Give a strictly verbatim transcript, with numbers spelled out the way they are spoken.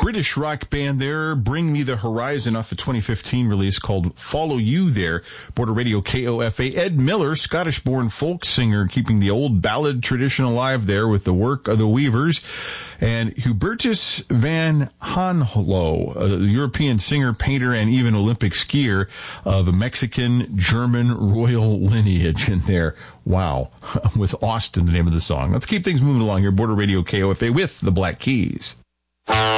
British rock band there, Bring Me the Horizon, off a twenty fifteen release called Follow You there. Border Radio K O F A. Ed Miller, Scottish-born folk singer, keeping the old ballad tradition alive there with the work of the Weavers. And Hubertus van Honlo, a European singer, painter, and even Olympic skier of a Mexican-German royal lineage in there. Wow. With Austin, the name of the song. Let's keep things moving along here. Border Radio K O F A with the Black Keys.